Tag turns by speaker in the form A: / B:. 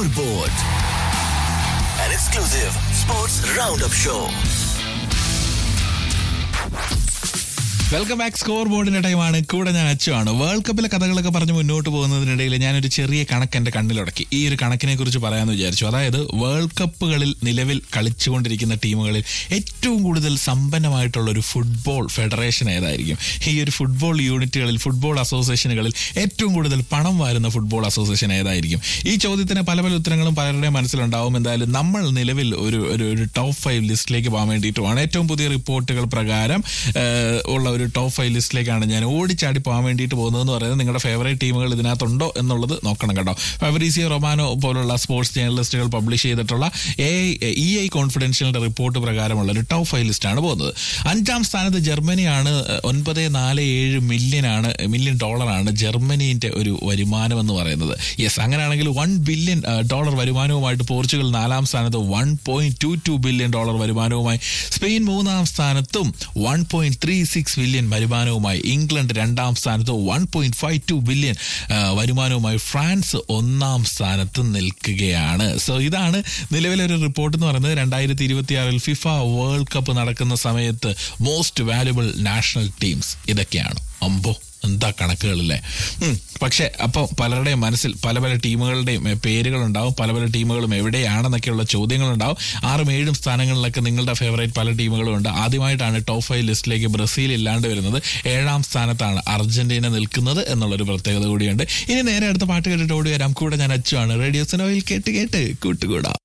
A: Scoreboard, an exclusive sports roundup show.
B: Welcome back. Score ബോർഡിന്റെ ടൈമാണ്. കൂടെ ഞാൻ അച്ചുവാണ്. വേൾഡ് കപ്പിലെ കഥകളൊക്കെ പറഞ്ഞ് മുന്നോട്ട് പോകുന്നതിനിടയിൽ ഞാനൊരു ചെറിയ കണക്ക് എന്റെ കണ്ണിലുടക്കി. ഈ ഒരു കണക്കിനെ കുറിച്ച് പറയാമെന്ന് വിചാരിച്ചു. അതായത് വേൾഡ് കപ്പുകളിൽ നിലവിൽ കളിച്ചുകൊണ്ടിരിക്കുന്ന ടീമുകളിൽ ഏറ്റവും കൂടുതൽ സമ്പന്നമായിട്ടുള്ള ഒരു ഫുട്ബോൾ ഫെഡറേഷൻ ഏതായിരിക്കും? ഈ ഒരു ഫുട്ബോൾ യൂണിറ്റുകളിൽ, ഫുട്ബോൾ അസോസിയേഷനുകളിൽ ഏറ്റവും കൂടുതൽ പണം വാരുന്ന ഫുട്ബോൾ അസോസിയേഷൻ ഏതായിരിക്കും? ഈ ചോദ്യത്തിന് പല പല ഉത്തരങ്ങളും പലരുടെയും മനസ്സിലുണ്ടാവും. എന്തായാലും നമ്മൾ നിലവിൽ ഒരു ടോപ്പ് 5 ലിസ്റ്റിലേക്ക് പോകാൻ വേണ്ടിയിട്ടുമാണ്. ഏറ്റവും പുതിയ റിപ്പോർട്ടുകൾ പ്രകാരം ഉള്ള ഒരു ടോപ്പ് 5 ലിസ്റ്റിലേക്കാണ് ഞാൻ ഓടിച്ചാടി പോകാൻ വേണ്ടിയിട്ട് പോകുന്നതെന്ന് പറയുന്നത്. നിങ്ങളുടെ ഫേവറേറ്റ് ടീമുകൾ ഇതിനകത്തുണ്ടോ എന്നുള്ളത് നോക്കണം കേട്ടോ. ഫാബ്രീസിയോ റൊമാനോ പോലുള്ള സ്പോർട്സ് ജേർണലിസ്റ്റുകൾ പബ്ലിഷ് ചെയ്തിട്ടുള്ള EI കോൺഫിഡൻഷ്യലിന്റെ റിപ്പോർട്ട് പ്രകാരമുള്ള ഒരു ടോപ്പ് 5 ലിസ്റ്റാണ് പോകുന്നത്. 5ാം സ്ഥാനത്ത് ജർമ്മനിയാണ്. 947 മില്യൺ ഡോളറാണ് ജർമ്മനിന്റെ ഒരു വരുമാനം എന്ന് പറയുന്നത്. യെസ്, അങ്ങനെയാണെങ്കിൽ $1 ബില്യൺ വരുമാനവുമായിട്ട് പോർച്ചുഗൽ 4ാം സ്ഥാനത്ത് $1.22 ബില്യൺ വരുമാനവുമായി. സ്പെയിൻ 3ാം സ്ഥാനത്തും 1.36 ബില്യൺ വരുമാനവുമായി. ഇംഗ്ലണ്ട് 2ാം സ്ഥാനത്ത് 1.52 ബില്യൺ വരുമാനവുമായി. ഫ്രാൻസ് 1ാം സ്ഥാനത്ത് നിൽക്കുകയാണ്. സോ ഇതാണ് നിലവിലൊരു റിപ്പോർട്ട് എന്ന് പറയുന്നത്. 2026 ഫിഫ വേൾഡ് കപ്പ് നടക്കുന്ന സമയത്ത് മോസ്റ്റ് വാല്യുബിൾ നാഷണൽ ടീംസ് ഇതൊക്കെയാണ്. അമ്പോ, എന്താ കണക്കുകളില്ലേ? പക്ഷെ അപ്പോൾ പലരുടെയും മനസ്സിൽ പല പല ടീമുകളുടെയും പേരുകളുണ്ടാവും. പല പല ടീമുകളും എവിടെയാണെന്നൊക്കെയുള്ള ചോദ്യങ്ങളുണ്ടാവും. 6ഉം 7ഉം സ്ഥാനങ്ങളിലൊക്കെ നിങ്ങളുടെ ഫേവറേറ്റ് പല ടീമുകളും ഉണ്ട്. ആദ്യമായിട്ടാണ് ടോപ്പ് 5 ലിസ്റ്റിലേക്ക് ബ്രസീൽ ഇല്ലാണ്ട് വരുന്നത്. 7ാം സ്ഥാനത്താണ് അർജന്റീന നിൽക്കുന്നത് എന്നുള്ളൊരു പ്രത്യേകത കൂടിയുണ്ട്. ഇനി നേരെ അടുത്ത പാട്ട് കേട്ടിട്ട് ഓടി വരാം. കൂടെ ഞാൻ അച്ചുവാണ്. റേഡിയോ സുനോയിൽ കേട്ട് കൂട്ടുകൂടാ.